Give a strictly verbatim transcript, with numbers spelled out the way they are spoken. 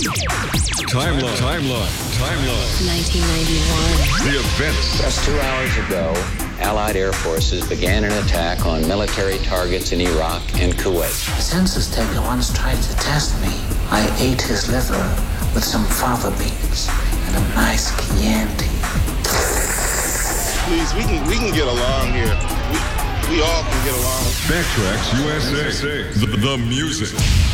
Timeline. Timeline. Timeline. nineteen ninety-one. The events. Just two hours ago, Allied air forces began an attack on military targets in Iraq and Kuwait. The census taker once tried to test me. I ate his liver with some fava beans and a nice Chianti. Please, we can we can get along here. We we all can get along. Backtracks U S A. The, the music.